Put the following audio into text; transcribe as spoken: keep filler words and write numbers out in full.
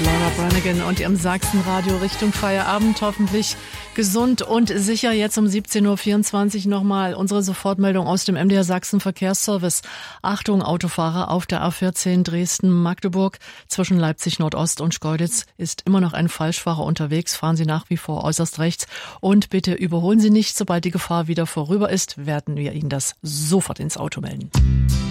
Laura Branigan und ihrem Sachsenradio Richtung Feierabend, hoffentlich gesund und sicher. Jetzt um siebzehn Uhr vierundzwanzig nochmal unsere Sofortmeldung aus dem M D R Sachsen Verkehrsservice. Achtung, Autofahrer auf der A vierzehn Dresden-Magdeburg zwischen Leipzig Nordost und Schkeuditz ist immer noch ein Falschfahrer unterwegs. Fahren Sie nach wie vor äußerst rechts und bitte überholen Sie nicht. Sobald die Gefahr wieder vorüber ist, werden wir Ihnen das sofort ins Auto melden.